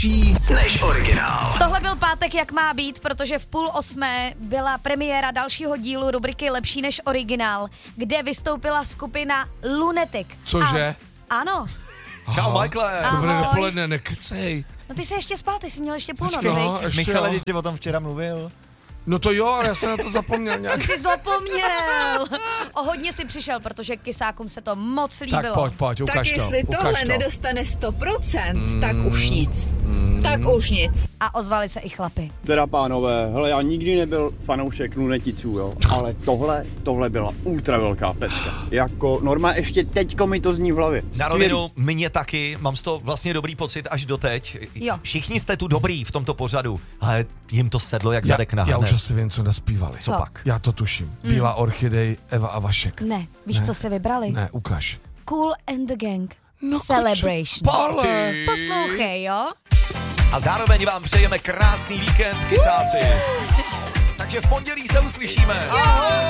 lepší než originál. Tohle byl pátek, jak má být, protože v 7:30 byla premiéra dalšího dílu rubriky Lepší než originál, kde vystoupila skupina Lunatic. Cože? Ano. Čau, Michaele. Dobré Ahoj. dopoledne, nekecej. No ty jsi ještě spal, ty jsi měl ještě půlnoc, Počkej, no, viď? ještě Michale, jo. ty jsi o tom včera mluvil. No to jo, ale já jsem na to zapomněl nějak. Ty jsi zapomněl. O hodně si přišel, protože kysákům se to moc líbilo. Tak pojď, ukaž Tak to. jestli tohle ukaž to. nedostane 100%, tak už nic. Tak už nic. A ozvali se i chlapi. Teda pánové, hele, já nikdy nebyl fanoušek luneticů, jo, ale tohle byla ultra velká pecka. Jako normálně ještě teďko mi to zní v hlavě. Na rovinu, mě taky, mám z toho vlastně dobrý pocit až doteď. Jo. Všichni jste tu dobrý v tomto pořadu, ale jim to sedlo jak zadek na Já hned. už asi vím, co naspívali. Co pak? Já to tuším. Bílá orchidej, Eva a Vašek. Ne, víš, Ne. co si vybrali? Ne, ukaž. Cool and the Gang. No, Celebration. Party. Poslouchej, jo? A zároveň vám přejeme krásný víkend, kysáci. Takže v pondělí se uslyšíme. Ahoj.